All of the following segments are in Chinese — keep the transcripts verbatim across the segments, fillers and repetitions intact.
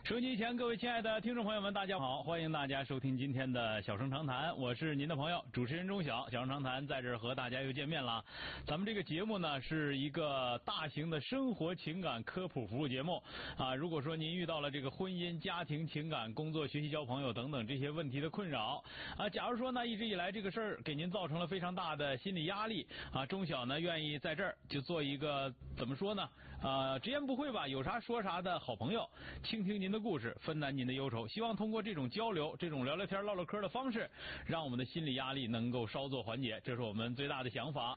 收机前，各位亲爱的听众朋友们，大家好，欢迎大家收听今天的小声长谈，我是您的朋友主持人钟晓。小声长谈在这儿和大家又见面了。咱们这个节目呢是一个大型的生活情感科普服务节目啊。如果说您遇到了这个婚姻、家庭、情感、工作、学习、交朋友等等这些问题的困扰啊，假如说呢一直以来这个事儿给您造成了非常大的心理压力啊，钟晓呢愿意在这儿就做一个怎么说呢啊，直言不讳吧，有啥说啥的好朋友，倾听您的故事，分担您的忧愁，希望通过这种交流，这种聊聊天唠唠嗑的方式，让我们的心理压力能够稍作缓解，这是我们最大的想法。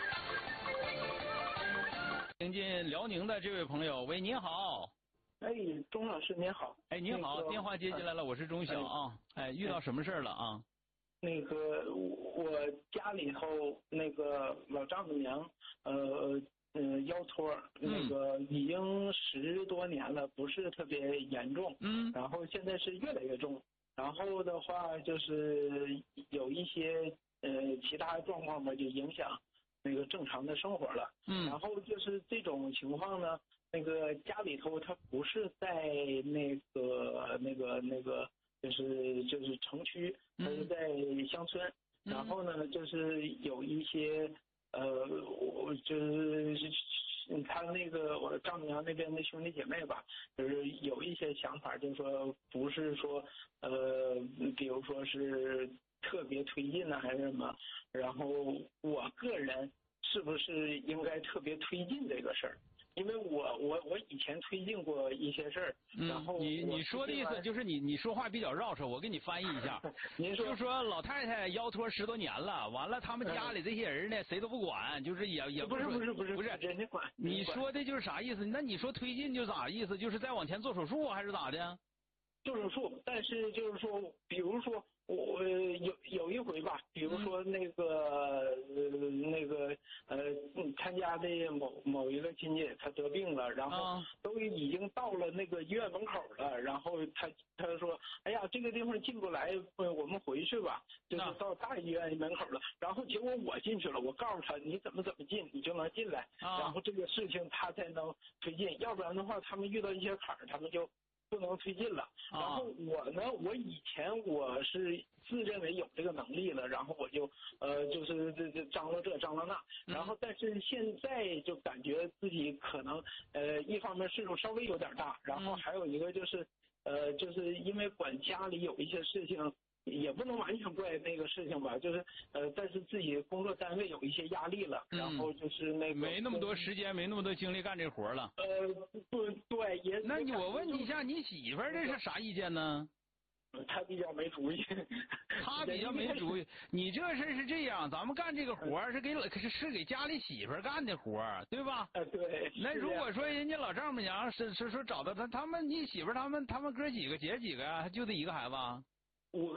迎接辽宁的这位朋友，喂，您好。 哎，钟老师您好。 哎，您好， 那个、 电话接进来了，我是钟晓啊。哎，遇到什么事儿了啊？ 那个我家里头那个老丈母娘，呃。嗯，腰托那个已经十多年了，不是特别严重，嗯，然后现在是越来越重，然后的话就是有一些呃其他状况吧，就影响那个正常的生活了，嗯，然后就是这种情况呢，那个家里头他不是在那个那个那个就是就是城区，他是在乡村，嗯、然后呢就是有一些。呃，我就是他那个我丈母娘那边的兄弟姐妹吧，就是有一些想法，就是说不是说呃，比如说是特别推进呢，还是什么？然后我个人是不是应该特别推进这个事儿？因为我我我以前推进过一些事儿， 嗯、 然后你你说的意思就是你你说话比较绕舌，我给你翻译一下。 您说， 就说老太太腰托十多年了，完了他们家里这些人呢，谁都不管，就是也也不是不是不是不是人家管。 你说的就是啥意思？那你说推进就咋意思？就是再往前做手术还是咋的？ 做手术，但是就是说，比如说我有有一回吧，比如说那个、呃、那个呃参加的某某一个亲戚他得病了，然后都已经到了那个医院门口了，然后他他说，哎呀这个地方进不来，我们回去吧，就是到大医院门口了，然后结果我进去了，我告诉他你怎么怎么进你就能进来，然后这个事情他才能推进，要不然的话他们遇到一些坎儿他们就不能推进了。然后我呢，我以前我是自认为有这个能力了，然后我就呃就是这这张罗这张罗那，然后但是现在就感觉自己可能呃一方面岁数稍微有点大，然后还有一个就是呃就是因为管家里有一些事情。也不能完全怪那个事情吧，就是呃，但是自己工作单位有一些压力了，嗯、然后就是那个没那么多时间，没那么多精力干这活了。 呃，不对，也那你我问你一下，你媳妇儿这是啥意见呢？ 他比较没主意， 他比较没主意。你这事是这样，咱们干这个活是给是是给家里媳妇干的活，对吧？ 呃，对。 那如果说人家老丈母娘是是说找到他他们你媳妇他们他们哥几个姐几个呀？就这一个孩子啊？ 五个。